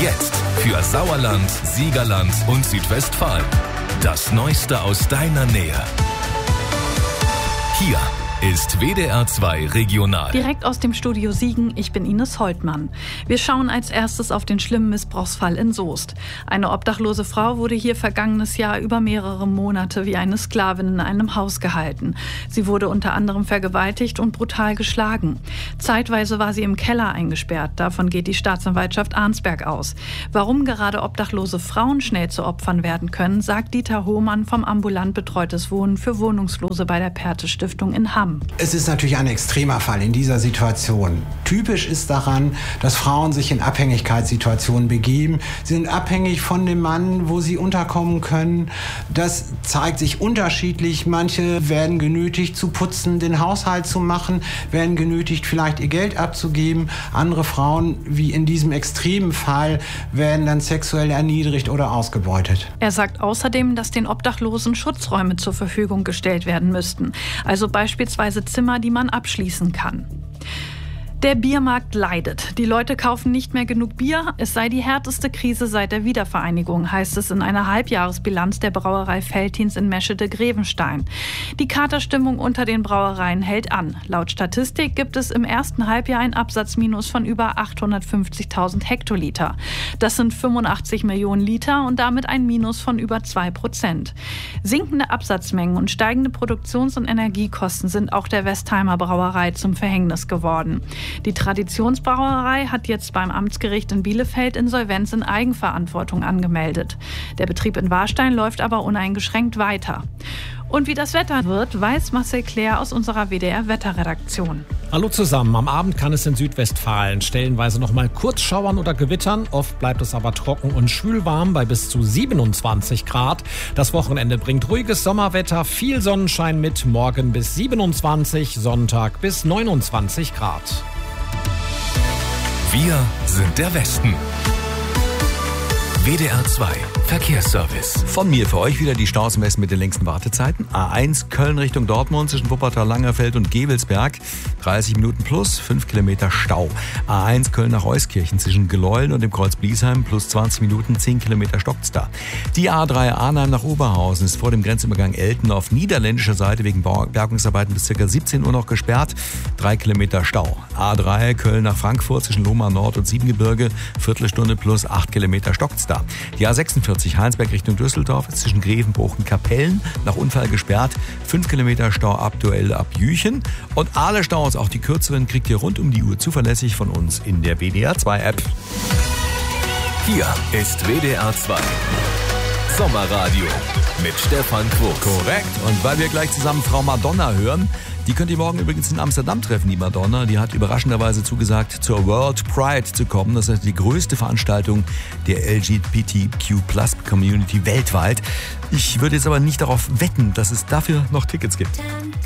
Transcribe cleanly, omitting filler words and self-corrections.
Jetzt für Sauerland, Siegerland und Südwestfalen. Das Neueste aus deiner Nähe. Hier ist WDR 2 Regional. Direkt aus dem Studio Siegen, ich bin Ines Holtmann. Wir schauen als erstes auf den schlimmen Missbrauchsfall in Soest. Eine obdachlose Frau wurde hier vergangenes Jahr über mehrere Monate wie eine Sklavin in einem Haus gehalten. Sie wurde unter anderem vergewaltigt und brutal geschlagen. Zeitweise war sie im Keller eingesperrt. Davon geht die Staatsanwaltschaft Arnsberg aus. Warum gerade obdachlose Frauen schnell zu Opfern werden können, sagt Dieter Hohmann vom ambulant betreutes Wohnen für Wohnungslose bei der Perthes-Stiftung in Hamm. Es ist natürlich ein extremer Fall in dieser Situation. Typisch ist daran, dass Frauen sich in Abhängigkeitssituationen begeben. Sie sind abhängig von dem Mann, wo sie unterkommen können. Das zeigt sich unterschiedlich. Manche werden genötigt zu putzen, den Haushalt zu machen, werden genötigt, vielleicht ihr Geld abzugeben. Andere Frauen, wie in diesem extremen Fall, werden dann sexuell erniedrigt oder ausgebeutet. Er sagt außerdem, dass den Obdachlosen Schutzräume zur Verfügung gestellt werden müssten. Also beispielsweise Zimmer, die man abschließen kann. Der Biermarkt leidet. Die Leute kaufen nicht mehr genug Bier. Es sei die härteste Krise seit der Wiedervereinigung, heißt es in einer Halbjahresbilanz der Brauerei Veltins in Meschede-Grevenstein. Die Katerstimmung unter den Brauereien hält an. Laut Statistik gibt es im ersten Halbjahr ein Absatzminus von über 850.000 Hektoliter. Das sind 85 Millionen Liter und damit ein Minus von über 2%. Sinkende Absatzmengen und steigende Produktions- und Energiekosten sind auch der Westheimer Brauerei zum Verhängnis geworden. Die Traditionsbrauerei hat jetzt beim Amtsgericht in Bielefeld Insolvenz in Eigenverantwortung angemeldet. Der Betrieb in Warstein läuft aber uneingeschränkt weiter. Und wie das Wetter wird, weiß Marcel Claire aus unserer WDR-Wetterredaktion. Hallo zusammen. Am Abend kann es in Südwestfalen stellenweise noch mal kurz schauern oder gewittern. Oft bleibt es aber trocken und schwülwarm bei bis zu 27 Grad. Das Wochenende bringt ruhiges Sommerwetter, viel Sonnenschein mit, morgen bis 27, Sonntag bis 29 Grad. Wir sind der Westen. WDR 2 Verkehrsservice. Von mir für euch wieder die Staus im Westen mit den längsten Wartezeiten. A1 Köln Richtung Dortmund zwischen Wuppertal, Langerfeld und Gevelsberg. 30 Minuten plus 5 Kilometer Stau. A1 Köln nach Euskirchen zwischen Geläulden und dem Kreuz Bliesheim plus 20 Minuten 10 Kilometer stockt's da. Die A3 Arnheim nach Oberhausen ist vor dem Grenzübergang Elten auf niederländischer Seite wegen Bergungsarbeiten bis ca. 17 Uhr noch gesperrt. 3 Kilometer Stau. A3 Köln nach Frankfurt zwischen Lohmar Nord und Siebengebirge. Viertelstunde plus 8 Kilometer stockt's da. Die A46 Heinsberg Richtung Düsseldorf ist zwischen Grevenbruch und Kapellen nach Unfall gesperrt. 5 Kilometer Stau aktuell ab Jüchen. Und alle Staus, auch die kürzeren, kriegt ihr rund um die Uhr zuverlässig von uns in der WDR 2 App. Hier ist WDR 2 Sommerradio mit Stefan Quos. Korrekt. Und weil wir gleich zusammen Frau Madonna hören, die könnt ihr morgen übrigens in Amsterdam treffen, die Madonna. Die hat überraschenderweise zugesagt, zur World Pride zu kommen. Das ist die größte Veranstaltung der LGBTQ+-Community weltweit. Ich würde jetzt aber nicht darauf wetten, dass es dafür noch Tickets gibt.